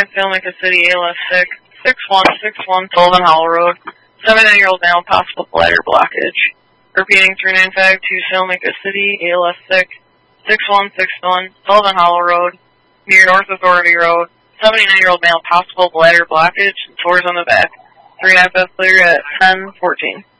Salemaker City, ALS sick, 6161 Sullivan Hollow Road, 79-year-old male, possible bladder blockage. Repeating 3952 Salemaker City, ALS sick, 6161 Sullivan Hollow Road, near North Authority Road, 79-year-old male, possible bladder blockage, sores on the back. 3.5 clear at 10:14.